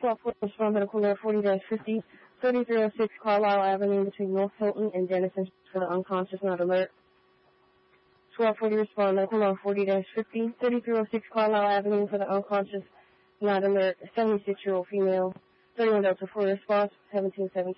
1240 respond medical alert 40-50, 3306 Carlisle Avenue between North Hilton and Denison for the unconscious, not alert. 1240 respond medical alert 40-50, 3306 Carlisle Avenue for the unconscious, not alert. 76-year-old female. 31 Delta 4 response 1717.